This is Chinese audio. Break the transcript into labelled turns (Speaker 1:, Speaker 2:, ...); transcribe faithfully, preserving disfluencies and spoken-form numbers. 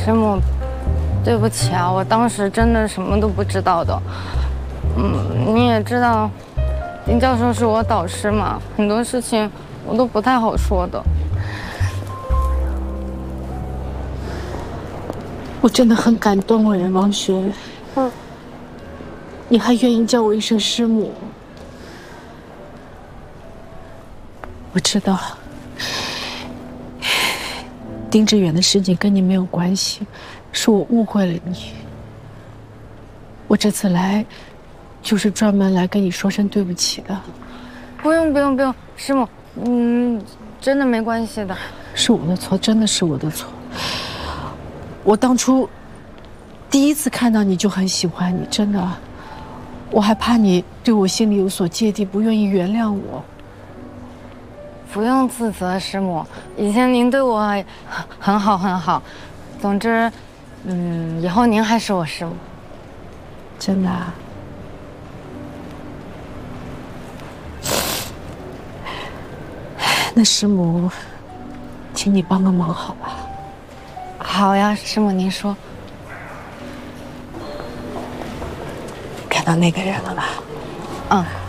Speaker 1: 师母，对不起啊，我当时真的什么都不知道的。嗯，你也知道，林教授是我导师嘛，很多事情我都不太好说的。
Speaker 2: 我真的很感动哎，王璇。嗯，你还愿意叫我一声师母？我知道，丁志远的事情跟你没有关系，是我误会了你。我这次来，就是专门来跟你说声对不起的。
Speaker 1: 不用不用不用，师母，嗯，真的没关系的。
Speaker 2: 是我的错，真的是我的错。我当初第一次看到你就很喜欢你，真的，我还怕你对我心里有所芥蒂，不愿意原谅我。
Speaker 1: 不用自责，师母，以前您对我很好很好。总之，嗯，以后您还是我师母。
Speaker 2: 真的啊？那师母，请你帮个忙好吧？
Speaker 1: 好呀，师母，您说。
Speaker 2: 看到那个人了吧？
Speaker 1: 嗯。